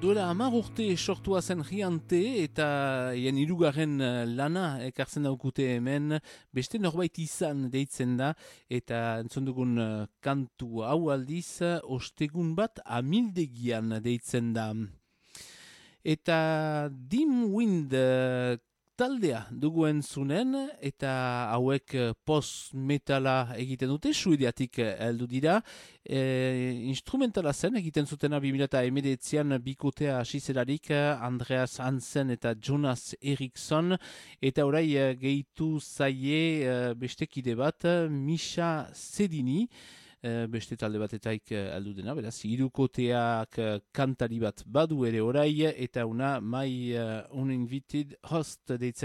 Duela 10 urte sortua zen Giante eta hien hirugarren lana ekartzen daukute hemen, beste norbait izan deitzen da, eta entzun dugun kantu hau aldiz, ostegun bat amildegian deitzen da. Eta Dim Wind taldea duguen zunen, eta hauek post-metala egiten dute, suediatik heldu dira. Instrumentala zen egiten zutena 2019an bikotea hasizelarik Andreas Hansen eta Jonas Eriksson, eta orai gehitu zaie bestekide bat, Misha Sedini, beste talde batetaik aldu dena, beraz, hirukoteak kantari bat badu ere orai, eta una My Uninvited Host deitzen